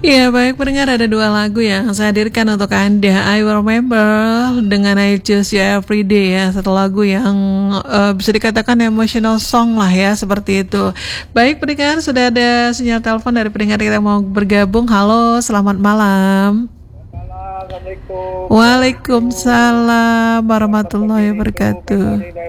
Iya, baik pendengar, ada dua lagu yang saya hadirkan untuk Anda. I Will Remember dengan I Choose You Every Day ya. Satu lagu yang bisa dikatakan emotional song lah ya, seperti itu. Baik pendengar, sudah ada sinyal telepon dari pendengar kita yang mau bergabung. Halo, selamat malam. Assalamualaikum. Waalaikumsalam warahmatullahi wabarakatuh.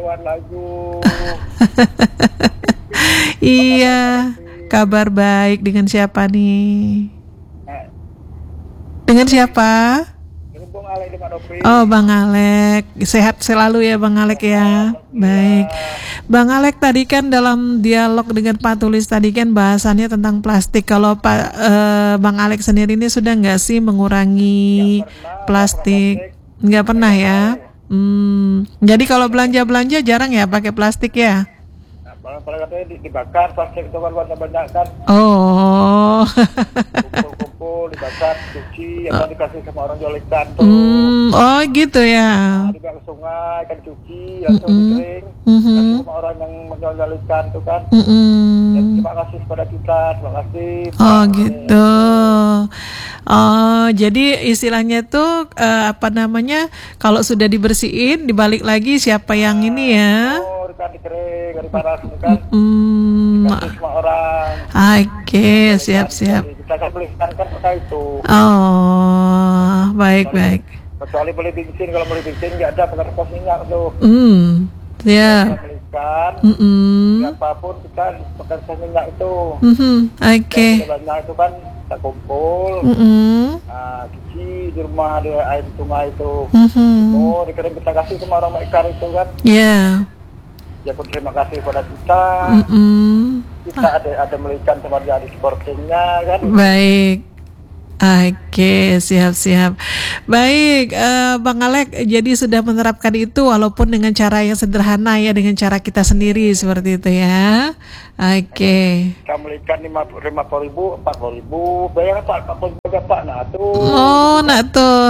Iya, kabar baik. Dengan siapa nih? Dengan siapa? Oh, Bang Alek. Sehat selalu ya Bang Alek ya. Baik. Bang Alek, tadi kan dalam dialog dengan Pak Tulis tadi kan bahasannya tentang plastik. Kalau Bang Alek sendiri ini sudah nggak sih mengurangi plastik? Nggak pernah ya. Jadi kalau belanja jarang ya pakai plastik ya? Kalau katanya dibakar plastik itu kan banyak kan. Oh. Kumpul dibakar, cuci, atau dikasih sama orang jual ikan tuh. Oh gitu ya. Dibawa ke sungai, kan cuci, langsung dikering. Kasih sama orang yang menjual ikan tuh kan. Dan terima kasih kepada kita, terima kasih. Oh gitu. Oh, jadi istilahnya tuh apa namanya? Kalau sudah dibersihin, dibalik lagi siapa yang ini ya? Oh, ikan dikering, dari panas kan. Dikasih sama orang. Oke, siap. Kita kan beli ikan kan pakai itu. Oh, baik. Kecuali beli bensin, kalau beli bensin nggak ada pakai pos minyak tuh. Ya. Kita beli ikan, apapun kita pakai pos minyak itu. Oke. Banyak itu kan kita kumpul, cuci di rumah ada air sungai itu. Oh, dikirim kita kasih sama orang ikan itu kan. Ya. Ya pun terima kasih kepada kita. Kita ada melihat sama dia di sportingnya kan. Baik. Oke, siap. Baik, Bang Alek, jadi sudah menerapkan itu walaupun dengan cara yang sederhana ya, dengan cara kita sendiri seperti itu ya. Oke. Kamu ikan 50.000, 40.000, bayar Pak, 40.000 Pak, nah tuh. Oh, nak tuh.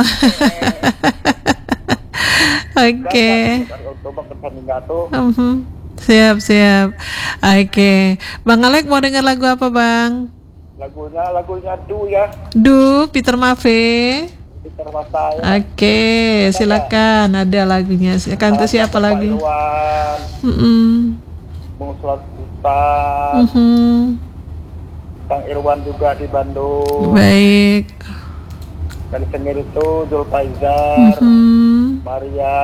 Oke. Siap. Oke. Bang Alek mau dengar lagu apa, Bang? Lagunya Du ya. Du, Peter Maffay. Peter Maffay. Oke, silakan. Ada lagunya. Silakan, itu siapa lagi? Bung Sultan. Kang Irwan juga di Bandung. Baik. Dari Tengger itu Zulfaizar, Maria,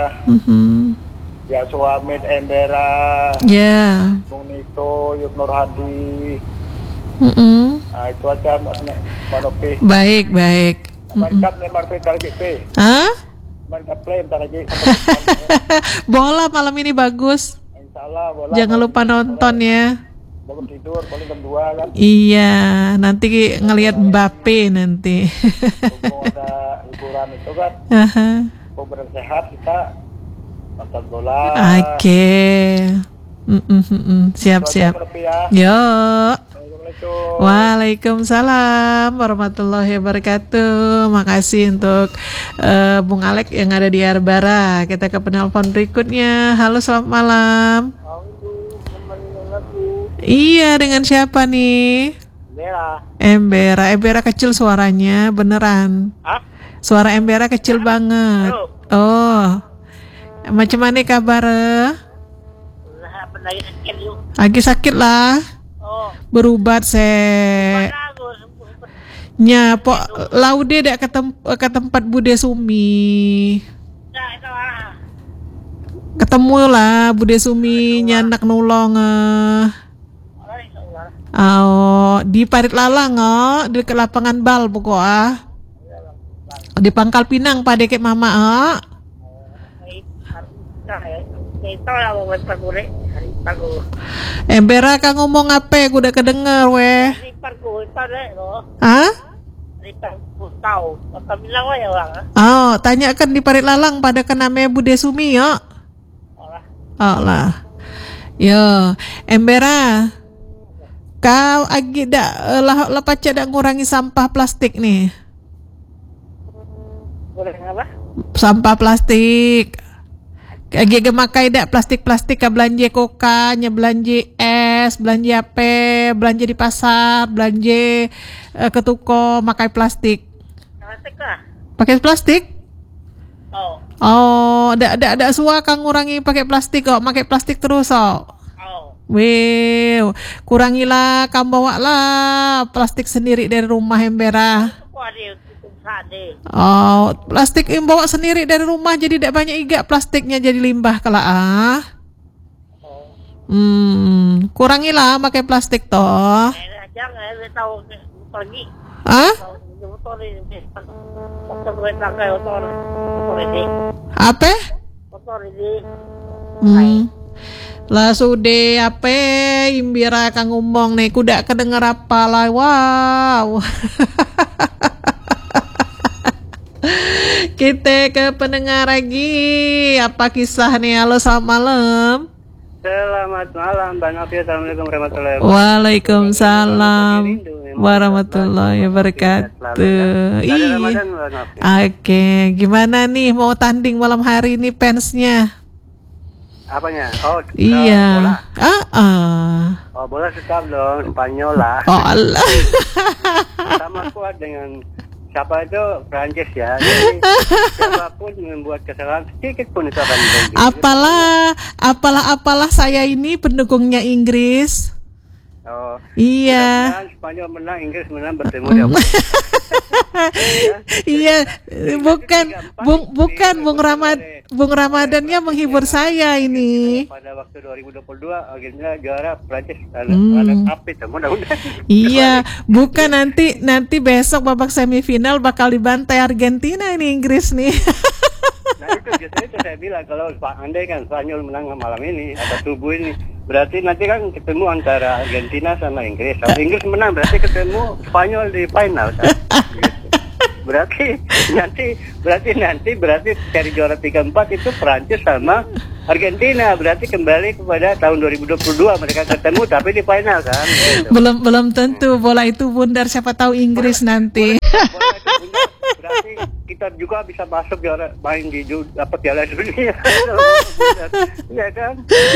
ya Suamid Endera, Bung Niko, Yuk Nur Hadi. Nah, itu aja Mbak Nopi. Baik. Mantap nih Marpe kali GP. Hah? Mantap play entar lagi. Bola malam ini bagus. Insyaallah bola. Jangan lupa nonton ya. Bangun tidur paling jam 2 kan. Iya, nanti ngelihat Mbappe nanti. Mumpung ada hiburan itu kan. Mumpung sehat kita nonton bola. Oke. Siap. Yo. Waalaikumsalam warahmatullahi wabarakatuh. Makasih untuk Bung Alek yang ada di Arbara. Kita ke penelpon berikutnya. Halo, selamat malam. Iya, dengan siapa nih? Embera kecil suaranya, beneran. Suara Embera kecil banget. Oh, macam mana kabar? Lagi sakit lah. Berubat Nyapo laude dak ke tempat Bude Sumi. Ketemu lah Bude Sumi nyanak nulong. Oh, di Parit Lalang di dekat lapangan bal pokok di Pangkal Pinang pada deket mama Embera kang ngomong apa? Gue udah kedenger weh. Hah? Oh, tanyakan di Parit Lalang pada kenamanya Bude Sumi ya. Oh lah. Yo, Embera. Kau agi dak lah paca dak ngurangi sampah plastik nih. Sampah plastik. Agi gemakai dak plastik ka belanja koka, nya belanja es, cash, belanja apa, belanja di pasar, belanja ke toko, pakai plastik. Plastik lah. Pakai plastik? Oh. Oh, ada suah kang ngurangi pakai plastik kok, pakai plastik terus kok. Oh. Wih, kurangilah, kamu bawa lah plastik sendiri dari rumah embera. Oh, plastik yang bawa sendiri dari rumah jadi tidak banyak iga plastiknya jadi limbah kalau kurangilah pakai plastik toh. Jangan tahu pergi. Ah? Apa? Lah sude apa imbira kang ngomong nih kuda kedenger apa lah wow. Kita ke pendengar lagi apa kisah nih. Halo selamat malam. Selamat malam Mbak Novi. Assalamualaikum warahmatullahi wabarakatuh. Waalaikumsalam warahmatullahi wabarakatuh. Iya. Oke, gimana nih mau tanding malam hari ini fansnya? Apanya? Oh, iya. Bola. Oh, bola tetap dong, Spanyol lah. Oh Allah. Sama kuat dengan siapa itu Prancis ya. Jadi siapapun membuat kesalahan sedikit pun itu akan diganti. Apalah saya ini pendukungnya Inggris. Oh. Iya. Spanyol menang, Inggris menang bertemu dia. Iya, bukan Bung Ramadannya menghibur saya ini. Pada waktu 2022 Argentina juara, Prancis ada api mudah-mudahan. Iya, bukan nanti besok babak semifinal bakal dibantai Argentina ini Inggris nih. Nah itu saya bilang kalau andai kan Spanyol menang malam ini atau subuh ini, berarti nanti kan ketemu antara Argentina sama Inggris. Kalau Inggris menang berarti ketemu Spanyol di final kan. Berarti nanti cari juara 3-4 itu Prancis sama Argentina, berarti kembali kepada tahun 2022 mereka ketemu tapi di final kan. Gitu. Belum tentu bola itu bundar, siapa tahu Inggris nanti. Bola itu bundar, berarti kita juga bisa masuk juara main di dapat Piala Dunia. Iya kan?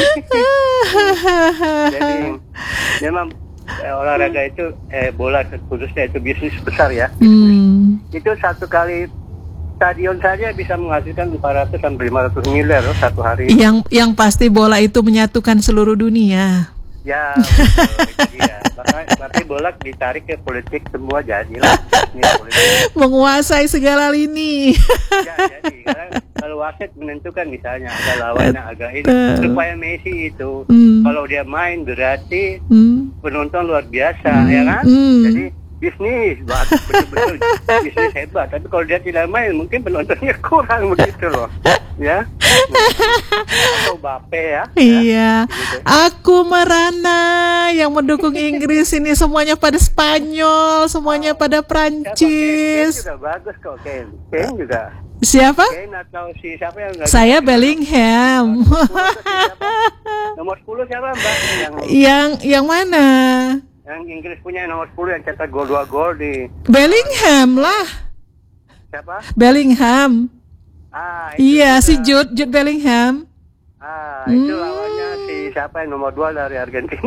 Jadi memang olahraga itu bola khususnya itu bisnis besar ya. Itu satu kali stadion saja bisa menghasilkan 400 sampai 500 miliar satu hari. Yang pasti bola itu menyatukan seluruh dunia. Ya, betul, itu dia. Tapi bola ditarik ke politik semua jadilah. Menguasai segala lini. Ya, jadi kalau wasit menentukan misalnya ada lawannya agak ini supaya Messi itu kalau dia main berarti penonton luar biasa ya kan. Jadi bisnis betul-betul bisnis hebat, tapi kalau dia tidak main mungkin penontonnya kurang begitu loh ya. Atau Bape ya. Iya gitu. Aku merana yang mendukung Inggris ini semuanya pada Spanyol, semuanya pada Prancis. Ken juga bagus kok. Ken juga. Siapa? Ken atau siapa yang saya Bellingham. Nomor 10 siapa Mbak? Yang mana? Yang Inggris punya nomor 10 yang cetak gol 2 gol di Bellingham lah. Siapa? Bellingham. Iya, si Jude Bellingham. Itu lawannya si siapa yang nomor 2 dari Argentina.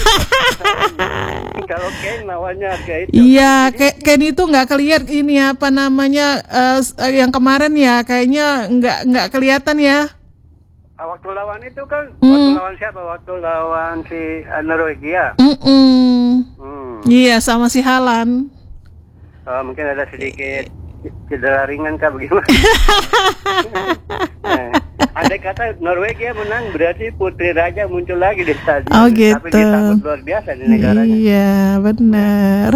Kalau Ken lawannya kayak itu. Iya, Ken itu nggak kelihatan ini apa namanya yang kemarin ya, kayaknya nggak kelihatan ya. Waktu lawan itu kan, waktu lawan siapa? Waktu lawan si Norwegia. Iya, sama si Haaland. Mungkin ada sedikit cedera ringan kah bagaimana? Andai kata Norwegia menang berarti Putri Raja muncul lagi di stadion. Oh gitu. Tapi dia sangat luar biasa di negaranya. Iya, benar.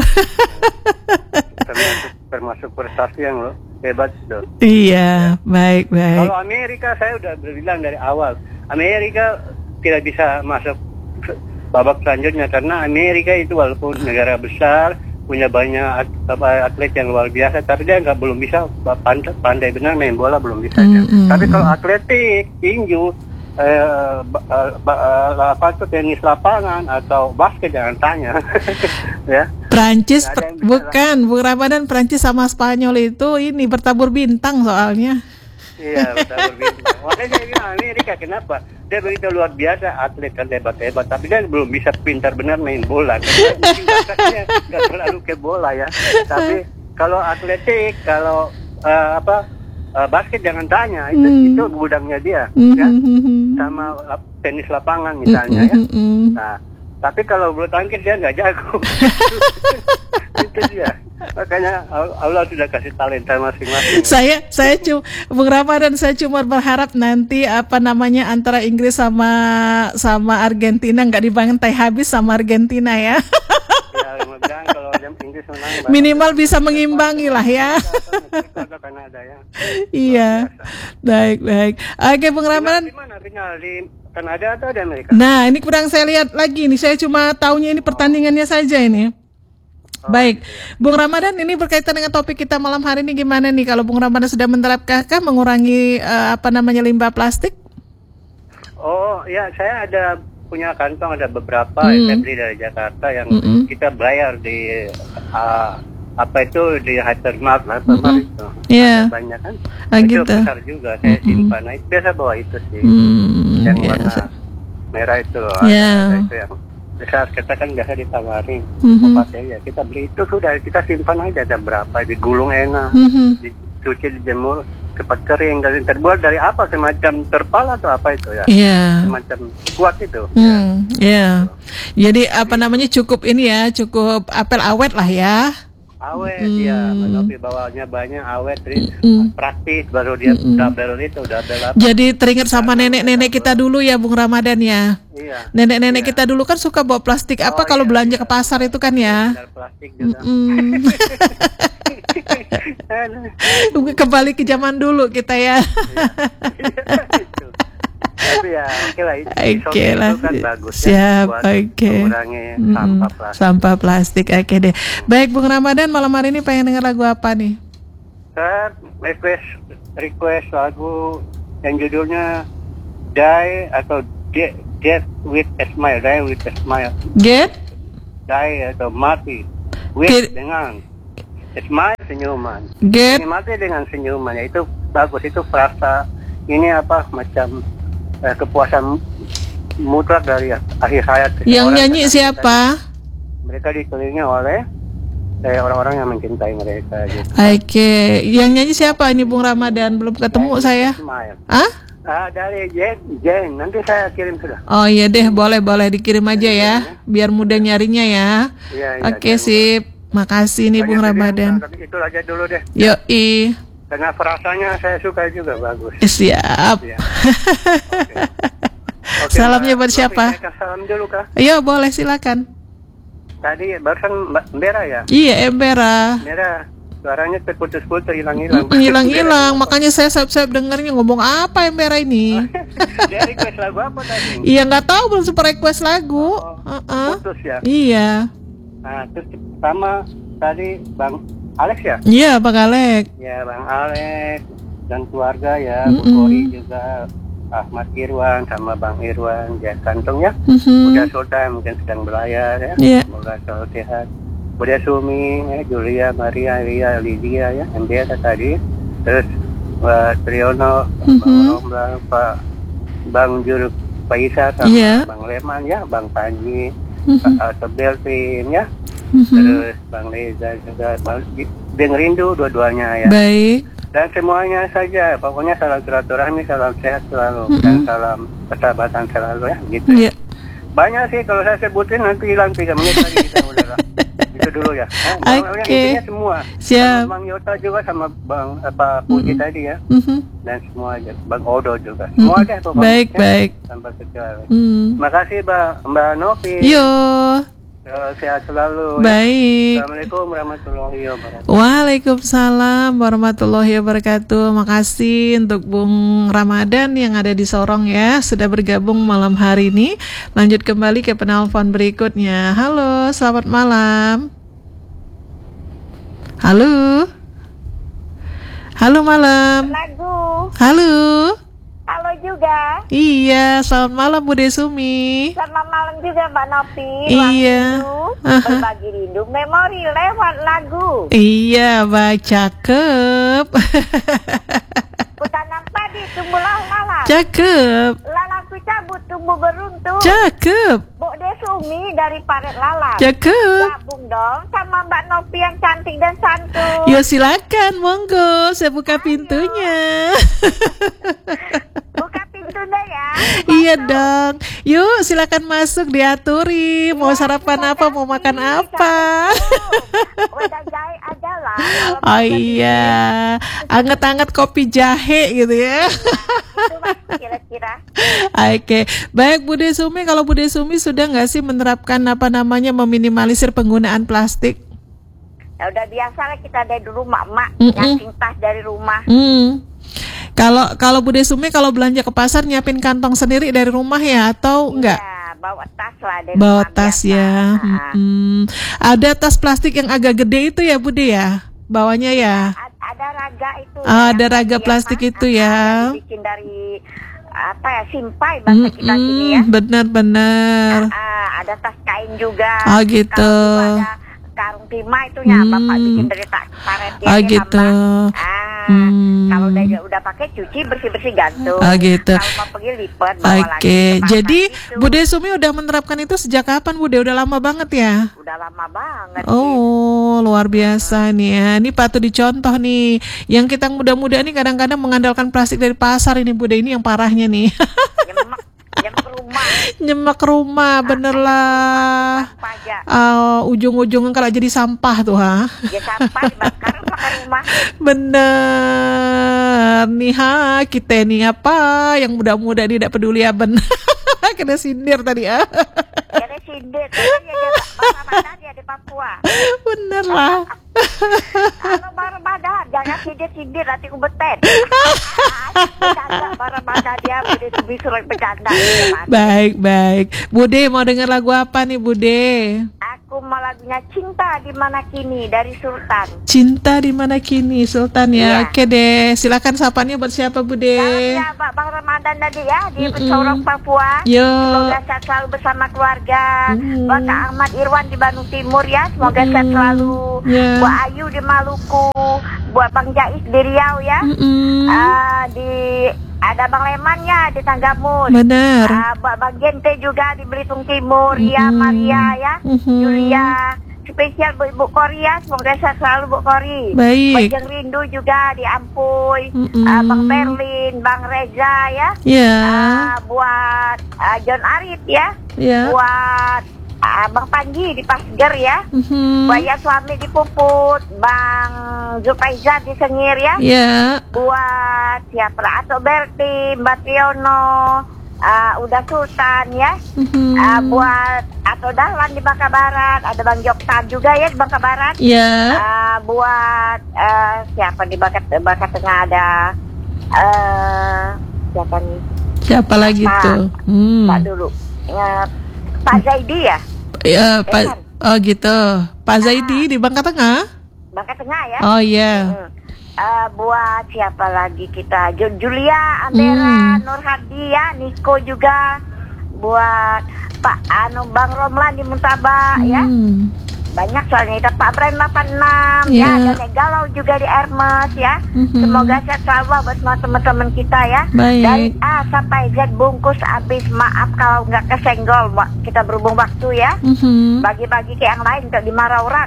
Termasuk prestasi yang hebat itu. Iya, baik. Kalau Amerika saya udah bilang dari awal, Amerika tidak bisa masuk babak selanjutnya karena Amerika itu walaupun negara besar punya banyak atlet yang luar biasa, tapi dia belum bisa pandai benar main bola, belum bisa. Tapi kalau atletik, tinju, tenis lapangan atau basket jangan tanya. Ya. Prancis bukan Bung Ramadan, Prancis sama Spanyol itu ini bertabur bintang soalnya. Iya, bertabur bintang. Makanya saya bilang Amerika kenapa? dia begitu luar biasa, atlet kan hebat-hebat, tapi dia belum bisa pintar benar main bola. Mungkin bakatnya nggak terlalu ke bola ya. Tapi kalau atletik, kalau basket jangan tanya, itu gudangnya dia, ya. Sama tenis lapangan misalnya ya. Nah, tapi kalau bulu tangkis dia nggak jago. Itu dia. Makanya Allah sudah kasih talenta masing-masing. Saya cuma Bung Ramadan, saya cuma berharap nanti antara Inggris sama Argentina nggak dibantai habis sama Argentina ya. Ya, mudah-mudahan kalau Inggris menang minimal bisa mengimbangi lah ya. Kanada ya. Iya. Baik. Oke, Bung Ramadan. Di mana tinggal, di Kanada atau di Amerika? Nah, ini kurang saya lihat lagi nih. Saya cuma taunya ini pertandingannya saja ini. Baik, Bung Ramadan, ini berkaitan dengan topik kita malam hari ini gimana nih kalau Bung Ramadan sudah menerapkah mengurangi limbah plastik? Oh ya, saya ada punya kantong, ada beberapa saya beli dari Jakarta yang kita bayar di di hypermart itu. Yeah. Banyak kan? Gitu. Itu besar juga saya simpan. Nah, biasa bawa itu sih. Yang warna merah itu. Yeah. Itu yang besar, kita kan biasa ditawarin ya, kita beli itu sudah, kita simpan aja, ada berapa, digulung enak, dicuci, dijemur cepat kering, dan terbuat dari apa, semacam terpal atau apa itu ya, semacam kuat itu. Jadi cukup ini ya, cukup apel awet lah ya. Awet ya, tapi bawahnya banyak awet, terus praktis, baru dia double apa. Jadi teringat sama nenek-nenek kita dulu ya Bung Ramadan ya. Iya. Nenek-nenek kita dulu kan suka bawa plastik kalau belanja ke pasar itu kan ya. Plastik juga. Kembali ke zaman dulu kita ya. Tapi ya oke lah, itu kan bagus. Siap, buat oke. mengurangi sampah plastik. Oke deh. Baik, Bung Ramadan, malam hari ini pengen dengar lagu apa nih? Saya request lagu yang judulnya Die atau Get with a Smile, Die with a Smile. Get? Die atau mati with dengan smile, senyuman. Get? Ini mati dengan senyuman, ya itu bagus, itu frasa ini macam kepuasan mutlak dari akhir hayat. Yang nyanyi siapa? Mereka dikelilingi oleh orang-orang yang mencintai mereka gitu. Oke, yang nyanyi siapa ini Bung Ramadan? Belum ketemu saya. Dari Jen, nanti saya kirim sudah. Oh iya deh, boleh dikirim aja ya, biar mudah nyarinya ya. Oke, sip. Makasih nih Bung Ramadan. Itu aja dulu deh. Yoi. Karena frasanya saya suka juga, bagus. Siap. Ya. Oke, salamnya buat siapa? Salam dulu Kak. Iya, boleh, silakan. Tadi barusan Mbera ya? Iya, Mbera. Mbera, suaranya terputus-putus, hilang-hilang. Hilang-hilang, makanya saya siap-siap dengarnya ngomong apa Mbera ini. Dia request lagu apa tadi? Iya, nggak tahu, belum sempat request lagu. Putus ya? Iya. Nah, terus sama tadi Bang Alex ya? Iya, Bang Alex. Ya, Bang Alex dan keluarga ya, Bu Kori juga, Ahmad Irwan sama Bang Irwan, ya kantong ya. Udah Sultan mungkin sedang belayar ya. Semoga selalu sehat. Udah Sumi, Julia, Maria, Ria, Lydia ya, MBA tadi. Terus Pak Triyono, Bang Romblang, Pak Bang Juru, Pak Isa sama Bang Leman ya, Bang Panji, Pak Belvin ya. Terus Bang Reza juga, Bang Rindu dua-duanya ya. Baik. Dan semuanya saja, pokoknya salam silaturahmi, salam sehat selalu, dan salam persahabatan selalu ya, gitu. Banyak sih kalau saya sebutin nanti hilang 3 menit lagi kita udah. Itu dulu ya. Intinya semua. Siap. Bang Yota juga sama Bang Puji tadi ya. Dan semua aja, Bang Odo juga. Semua aja pokoknya. Baik. Tanpa kecuali. Makasih Mbak Novi. Yo. Sehat selalu. Baik. Assalamualaikum warahmatullahi wabarakatuh. Waalaikumsalam warahmatullahi wabarakatuh. Makasih untuk Bung Ramadan yang ada di Sorong ya, sudah bergabung malam hari ini. Lanjut kembali ke penelpon berikutnya. Halo, selamat malam. Halo. Halo malam. Lagu. Halo. Halo juga. Iya, selamat malam Bu Desumi. Selamat malam juga Mbak Novi. Iya. Berbagi rindu memori lewat lagu. Iya, cakep. Kutanam padi tumbuhlah lalat. Cakep. Lalatku cabut Cakep. Bu Desumi dari Parit Lalang. Cakep. Gabung dong sama Mbak Nopi yang cantik dan santun. Yo silakan, monggo, saya buka pintunya. Buka pintunya ya. Iya dong. Yuk silakan masuk, diaturi. Mau sarapan apa, mau makan apa? Udah jahe aja lah. Oh iya, anget-anget kopi jahe gitu ya. Itu mas kira-kira. Oke, baik Bu Desumi, kalau Bu Desumi sudah nggak sih menerapkan meminimalisir penggunaan plastik? Ya udah biasa lah kita dari dulu mak-mak ngasih tas dari rumah. Kalau Bu Desumi kalau belanja ke pasar nyiapin kantong sendiri dari rumah ya atau enggak? Ya, bawa tas lah dari Bawa rumah tas biasa. ya. Ada tas plastik yang agak gede itu ya Bude ya? Bawanya ya? Ada raga itu. Ada raga plastik itu ya. Bikin dari apa ya, simpai bahasa kita sini ya. Benar-benar. Ada tas kain juga. Oh gitu. Kalau ada karung timah itu ya bapak bikin dari karet ya. Oh gitu. Kalau udah pakai cuci bersih-bersih gantung. Oh gitu. Kalau mau pergi lipat bawa lagi. Oke, jadi itu. Bude Sumi udah menerapkan itu sejak kapan Bude? Udah lama banget ya? Udah lama banget. Oh, luar biasa nih ya. Ini patut dicontoh nih. Yang kita muda-muda nih kadang-kadang mengandalkan plastik dari pasar ini Bude, ini yang parahnya nih. Nyemek rumah. Nyemek rumah, bener lah. Ujung-ujungnya kalau jadi sampah tuh ha. Ya sampah dibakar pakai rumah. Bener nih ha, kita nih apa yang muda-muda tidak peduli ya bener. Kena sindir tadi ya. Kena sindir, Ramadan ya di Papua. Bener lah. Kalau Ramadan jangan sindir nanti ubetet. Bercanda Ramadan dia bisa bercanda. Baik. Bude mau dengar lagu apa nih Bude? Aku mau lagunya Cinta di Mana Kini dari Sultan. Cinta di Mana Kini Sultan ya. Iya. Oke deh, silakan sapanya buat siapa Bude? Ya Bang Ramadan tadi ya di Sorong Papua. Yo. Semoga sehat selalu bersama keluarga. Buat Kak Ahmad Irwan di Bandung Timur ya. Semoga sehat selalu. Buat Ayu di Maluku. Buat Bang Jais di Riau ya. Ada Bang Leman ya di Tanggamus. Benar. Buat Bang Gente juga di Belitung Timur. Ria Maria ya. Julia. Spesial buat Ibu Korea. Semoga sehat selalu Bu Kori. Baik. Bajeng Rindu juga di Ampuy. Bang Berlin, Bang Reza ya. Ya. Buat John Arif ya. Ya. Buat Bang Panji di Pasger ya. Buat ya suami di Puput. Bang Zulfaizar di Sengir ya. Ya. Buat siapa lah, Ato Berti, Mbak Tiono, udah Sultan ya. Buat Ato Dahlan di Bangka Barat. Ada Bang Joktan juga ya di Bangka Barat. Ya. Buat siapa di Bangka Tengah ada siapa nih? Siapa lagi tuh? Pak dulu. Pak Zaidi ya? Ya, Pak. Oh gitu. Pak Zaidi di Bangka Tengah? Bangka Tengah ya? Oh iya. Buat siapa lagi kita? Julia, Ambera, Nur Hadi ya, Niko juga. Buat Pak Bang Romlan di Muntaba ya. Banyak soalnya kita Pak Brian 86 ya, ada Nek Galau juga di Hermes ya. Semoga sehat selalu buat semua teman-teman kita ya. Baik. Dari A sampai Z bungkus habis. Maaf kalau nggak kesenggol, kita berhubung waktu ya. Bagi-bagi ke yang lain nggak dimarah orang.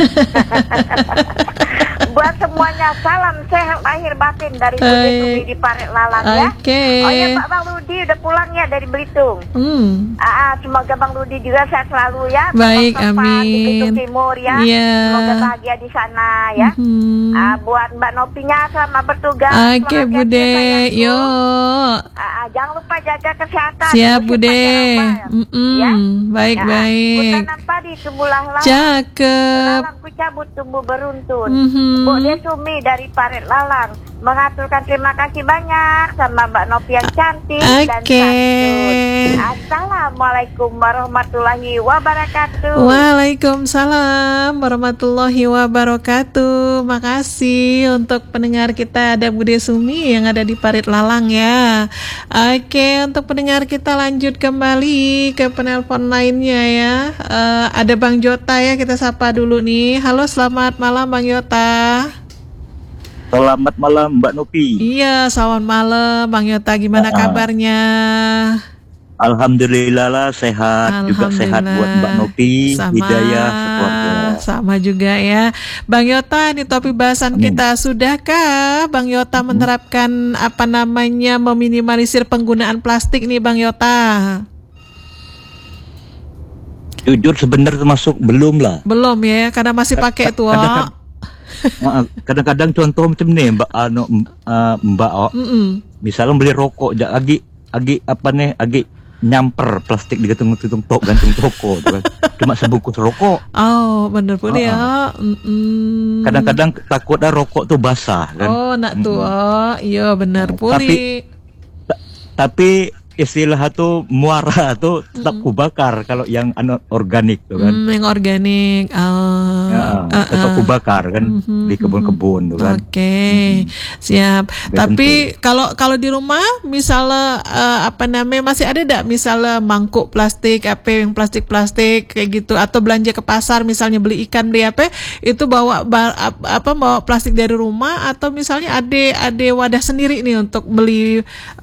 Buat semuanya salam sehat lahir batin dari Budi Sumi di Parit Lalang ya. Oh ya Pak Bang Rudi udah pulang ya dari Belitung. Semoga Bang Rudi juga sehat selalu ya. Baik, amin. Di Belitung Timur ya. Semoga bahagia di sana ya. Buat Mbak Nopinya selamat bertugas. Oke Bude, yuk. Jangan lupa jaga kesehatan. Siap Bude. Ya. Baik. Hutan apa di tumbuhlah Cakep. Lalang cabut tumbuh beruntun. Bu Desumi dari Parit Lalang mengaturkan terima kasih banyak sama Mbak Nopi yang cantik dan santun. Assalamualaikum warahmatullahi wabarakatuh. Waalaikumsalam warahmatullahi wabarakatuh. Makasih untuk pendengar kita, ada Bu Desumi yang ada di Parit Lalang ya. Oke, untuk pendengar kita lanjut kembali ke penelpon lainnya ya. Ada Bang Jota ya, kita sapa dulu nih. Halo, selamat malam Bang Yota. Selamat malam Mbak Nopi. Iya, selamat malam Bang Yota, gimana kabarnya? Alhamdulillah lah sehat, juga sehat buat Mbak Nopi, Hidayah, sekeluarga. Sama juga ya. Bang Yota, ini topik bahasan kita. Sudahkah Bang Yota menerapkan meminimalisir penggunaan plastik nih Bang Yota? Jujur sebenarnya termasuk belum lah. Belum ya, karena masih pakai itu. Kadang-kadang contoh macam ni Mbak misalnya beli rokok agi nyamper plastik di gantung toko kan. Cuma sebungkus rokok. Oh, bener pun ya. Kadang-kadang takutnya rokok tuh basah kan. Oh, nak tuh. Iya bener pun. Tapi istilah itu muara tuh tetap kubakar kalau yang organik tuh kan. Yang organik. Tetap kubakar kan di kebun-kebun tuh kan. Oke. Siap. Tapi kalau di rumah misalnya masih ada enggak misalnya mangkuk plastik, yang plastik kayak gitu, atau belanja ke pasar misalnya beli ikan, beli apa itu bawa plastik dari rumah, atau misalnya ada wadah sendiri nih untuk beli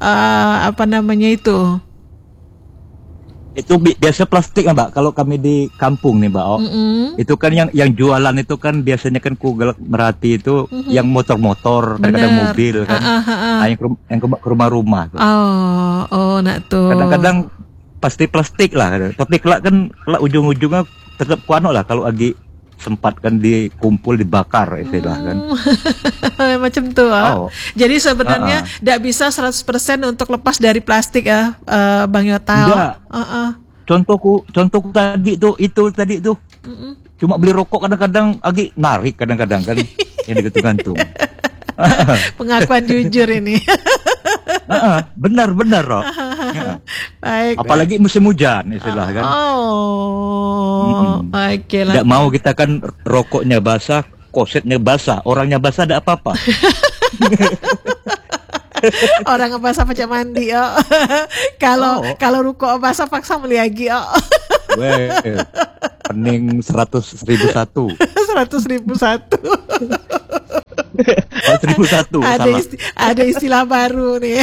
itu biasa plastik Mbak. Kalau kami di kampung nih Mbak, itu kan yang jualan itu kan biasanya kan Kugelak Merati itu yang motor-motor, kadang-kadang mobil kan, yang ke rumah-rumah. Nak tuh. Kadang-kadang pasti plastik lah, tapi kelak kan ujung-ujungnya tetap kuano lah kalau lagi sempat kan dikumpul dibakar istilah kan. Macam tuh. Jadi sebenarnya tidak bisa 100% untuk lepas dari plastik ya, Bang Yota. Enggak. Contohku tadi tuh cuma beli rokok kadang-kadang lagi narik kadang-kadang kan yang digantung. Pengakuan jujur ini. Benar Roh. Baik. Apalagi musim hujan istilah kan. Oke lah. Tidak mau kita kan rokoknya basah, kosetnya basah, orangnya basah ada apa-apa. Orang basah pecah mandi kalau rokok basah paksa beli lagi pening 100.001. 100.001. 1.001 ada istilah baru nih.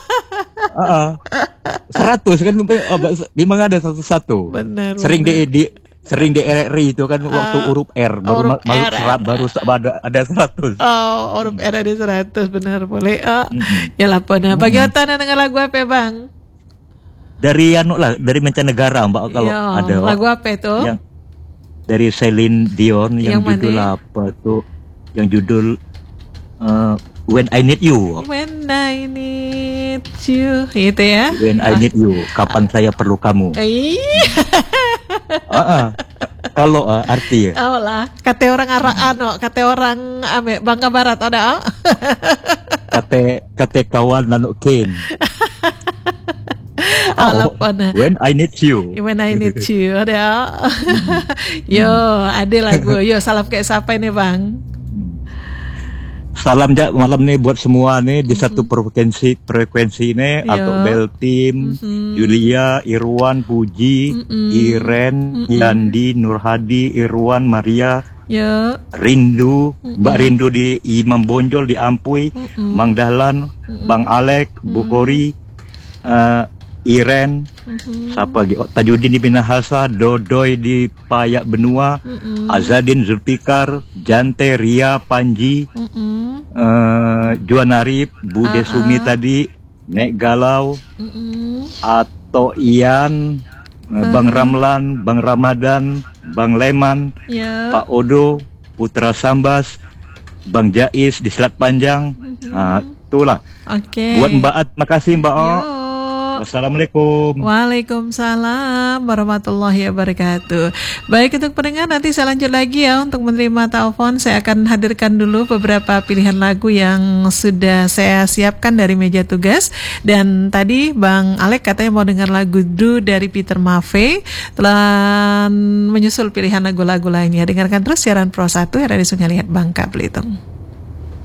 100 kan memang ada 101. Benar. Sering di RRI itu kan waktu huruf R baru ada 100. Huruf R ada 100, benar boleh. Ya lah pernah. Bagaimana dengan lagu apa Bang? Dari dari mancanegara Mbak, kalau ada lagu apa itu? Yang dari Celine Dion yang judul apa tuh? Yang judul When I Need You. When I Need You, gitu ya? When I Need You, kapan saya perlu kamu. Kalau arti ya. Lah, kata orang kata orang Bangka Barat ada. Kata kawan nano Ken. When I Need You. When I Need You ada. Yo, ada lagu. Yo, salam kayak siapa ini Bang? Salam malam nih buat semua nih di satu frekuensi ini, atau Bel Tim, Julia, Irwan, Puji, Iren, Yandi, Nurhadi, Irwan, Maria, Rindu, Mbak Rindu di Imam Bonjol di Ampui, Mang Dahlan, Bang Alek, Bukhori, Iren, siapa lagi? Tajudin di Minahasa, Dodoy di Payak Benua, Azadin, Zulfikar, Jante, Ria, Panji, Juan Arif, Bude Sumi tadi, Nek Galau, atau Ian, Bang Ramlan, Bang Ramadan, Bang Leman, Pak Odo, Putra Sambas, Bang Jais di Selat Panjang. Itulah. Buat Mbak At, makasih Mbak O. Assalamualaikum. Waalaikumsalam warahmatullahi wabarakatuh. Baik, untuk pendengar, nanti saya lanjut lagi ya untuk menerima telepon. Saya akan hadirkan dulu beberapa pilihan lagu yang sudah saya siapkan dari meja tugas. Dan tadi Bang Alek katanya mau dengar lagu Do dari Peter Maffay. Telah menyusul pilihan lagu-lagu lainnya. Dengarkan terus siaran Pro 1 yang ada di Sungai Liat, Bangka Belitung.